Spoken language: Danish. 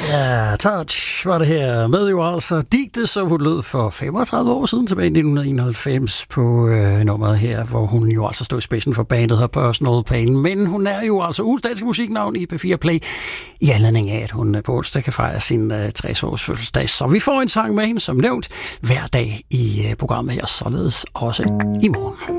Ja, Touch var det her med jo altså digte, som hun lød for 35 år siden, tilbage i 1991 på nummeret her, hvor hun jo altså stod i spidsen for bandet her Personal Pain. Men hun er jo altså ugens danske musiknavn i P4 Play, i anledning af, at hun på onsdag kan fejre sin 60-års fødselsdag. Så vi får en sang med hende, som nævnt, hver dag i programmet her, således også i morgen.